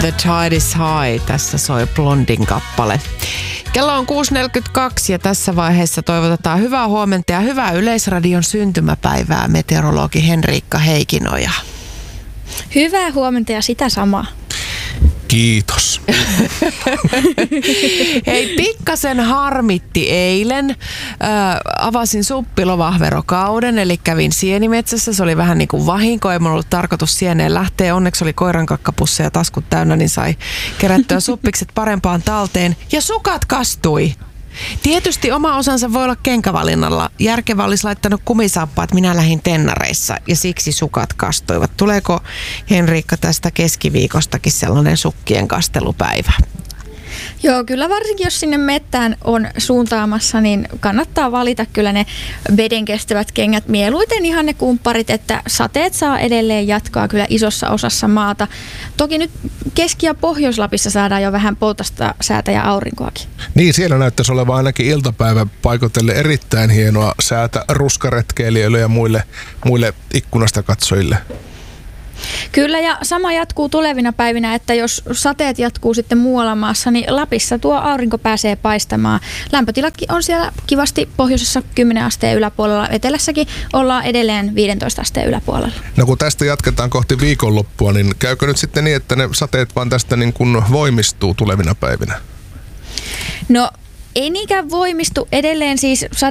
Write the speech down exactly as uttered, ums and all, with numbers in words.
The Tide is High. Tässä soi Blondin kappale. Kello on kuusi neljäkymmentäkaksi ja tässä vaiheessa toivotetaan hyvää huomenta ja hyvää Yleisradion syntymäpäivää meteorologi Henriikka Heikinoja. Hyvää huomenta ja sitä samaa. Kiitos. Hei, pikkasen harmitti eilen. Ö, avasin suppilovahverokauden, eli kävin sienimetsässä. Se oli vähän niin kuin vahinko, ei mulla ollut tarkoitus sieneen lähteä. Onneksi oli koiran kakkapusseja ja taskut täynnä, niin sai kerättyä suppikset parempaan talteen. Ja sukat kastui. Tietysti oma osansa voi olla kenkävalinnalla. Järkevä olisi laittanut kumisaappaat, minä lähdin tennareissa ja siksi sukat kastuivat. Tuleeko Henriikka tästä keskiviikostakin sellainen sukkien kastelupäivä? Joo, kyllä varsinkin jos sinne mettään on suuntaamassa, niin kannattaa valita kyllä ne vedenkestävät kengät. Mieluiten ihan ne kumpparit, että sateet saa edelleen jatkaa kyllä isossa osassa maata. Toki nyt Keski- ja Pohjois-Lapissa saadaan jo vähän poutasta säätä ja aurinkoakin. Niin, siellä näyttäisi olevan ainakin iltapäivän paikoitelle erittäin hienoa säätä ruskaretkeilijöille ja muille, muille ikkunasta katsojille. Kyllä, ja sama jatkuu tulevina päivinä, että jos sateet jatkuu sitten muualla maassa, niin Lapissa tuo aurinko pääsee paistamaan. Lämpötilatkin on siellä kivasti pohjoisessa kymmenen asteen yläpuolella, etelässäkin ollaan edelleen viisitoista asteen yläpuolella. No kun tästä jatketaan kohti viikonloppua, niin käykö nyt sitten niin, että ne sateet vaan tästä niin kuin voimistuu tulevina päivinä? No ei niinkään voimistu edelleen siis